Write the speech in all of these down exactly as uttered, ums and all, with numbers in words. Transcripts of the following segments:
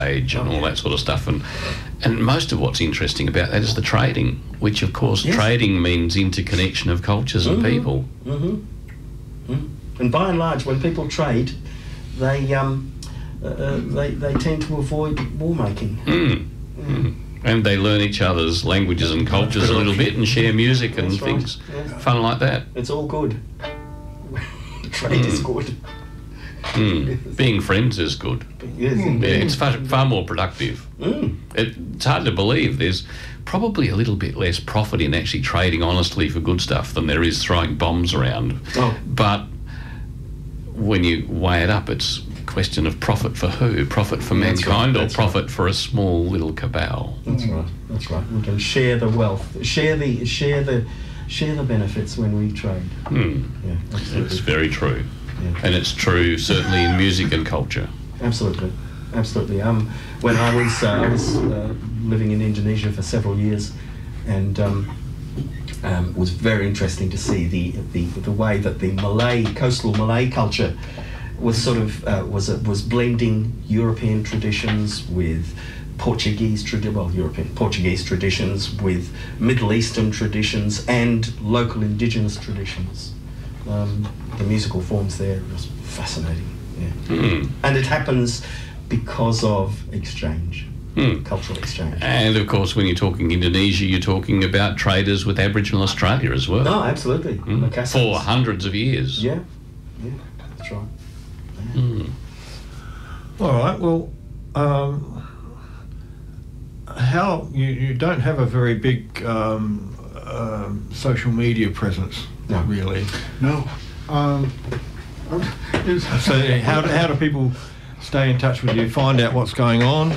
age and all that sort of stuff. And and most of what's interesting about that is the trading, which of course yes. trading means interconnection of cultures and mm-hmm. people. Mm-hmm. Mm-hmm. And by and large, when people trade, they um, uh, they they tend to avoid war making. Mm. Mm. And they learn each other's languages and cultures a little bit and share music and That's things, right. yeah. fun like that. It's all good. Trade mm. is good. Mm. Being friends is good. Yes, yeah, it's far, far more productive. Mm. It, it's hard to believe there's probably a little bit less profit in actually trading honestly for good stuff than there is throwing bombs around. Oh. But when you weigh it up, it's a question of profit for who? Profit for That's mankind right. or That's profit right. for a small little cabal? That's right. That's right. We can share the wealth, share the share the share the benefits when we trade. Mm. Yeah, absolutely. It's very true. Yeah. And it's true certainly in music and culture. Absolutely, absolutely. Um, when I was uh, I was uh, living in Indonesia for several years, and um, um, it was very interesting to see the, the the way that the Malay coastal Malay culture was sort of uh, was uh, was blending European traditions with Portuguese tradi- well European Portuguese traditions with Middle Eastern traditions and local indigenous traditions. Um, the musical forms there was fascinating, yeah. Mm. And it happens because of exchange, mm. cultural exchange. And of course, when you're talking Indonesia, you're talking about traders with Aboriginal Australia as well. No, absolutely. Mm. For hundreds of years. Yeah, yeah, that's right. Yeah. Mm. All right. Well, um, how you, you don't have a very big um, um, social media presence. No. Really? No. Um, so how do, how do people stay in touch with you, find out what's going on?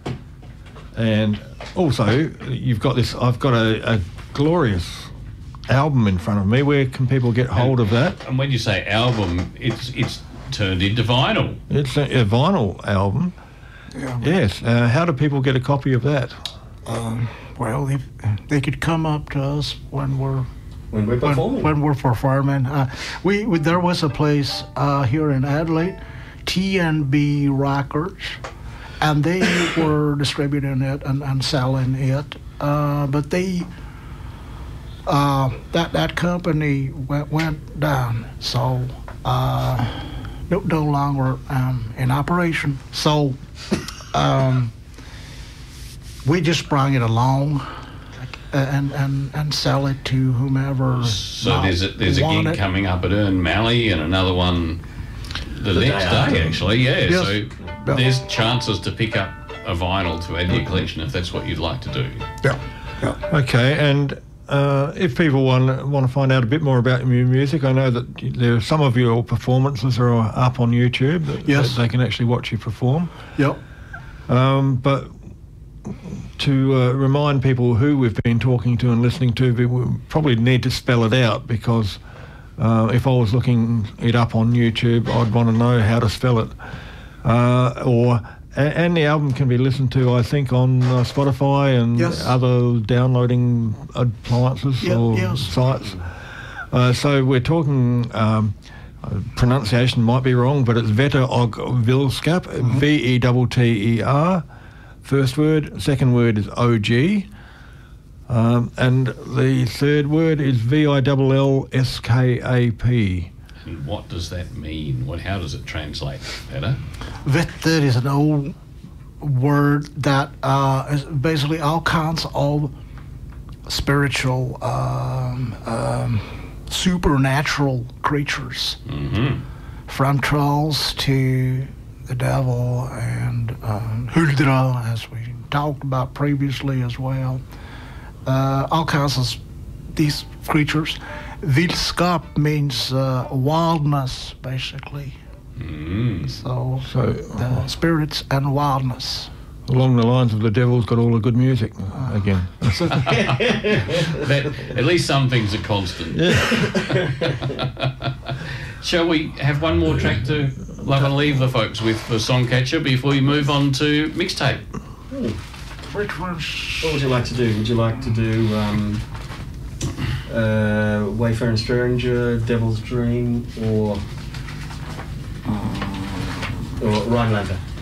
And also, you've got this, I've got a, a glorious album in front of me. Where can people get hold of that? And when you say album, it's it's turned into vinyl. It's a, a vinyl album. Yeah. Yes. Uh, how do people get a copy of that? Um, well, they, they could come up to us when we're When we're performing. When, when we're performing. Uh, we, we there was a place uh, here in Adelaide, T N B Records, and they were distributing it and, and selling it. Uh, but they uh, that that company went went down, so uh, no, no longer um, in operation. So um, we just brought it along. And, and and sell it to whomever. So there's a, there's a gig it. coming up at Ern Malley and another one the, the next day, day actually. Yeah, yes. so yeah. There's chances to pick up a vinyl to add to your collection if that's what you'd like to do. Yeah. yeah. Okay, and uh, if people want want to find out a bit more about your music, I know that there are some of your performances are up on YouTube. That, yes. that they can actually watch you perform. Yep. Um, but to uh, remind people who we've been talking to and listening to, we probably need to spell it out, because uh, if I was looking it up on YouTube, I'd want to know how to spell it. Uh, or and the album can be listened to, I think, on uh, Spotify and yes. other downloading appliances yep, or yes. sites. Uh, so we're talking. Um, pronunciation might be wrong, but it's Vetter Og Vilskap, mm-hmm. V E T T E R. First word, second word is O G, um, and the third word is V I L L S K A P. And what does that mean? What, how does it translate, Peter? Vetter is an old word that uh, is basically all kinds of spiritual, um, um, supernatural creatures, mm-hmm. from trolls to the devil and um, Huldra, as we talked about previously as well. Uh, all kinds of these creatures. Vilskap means uh, wildness, basically. Mm. So, so the uh, spirits and wildness. Along the lines of the devil's got all the good music uh, again. that, at least some things are constant. Yeah. Shall we have one more track to love and leave the folks with for Songcatcher before we move on to mixtape? Hmm. Which one's... What would you like to do? Would you like to do um, uh, Wayfaring Stranger, Devil's Dream, or, or Rhinelander?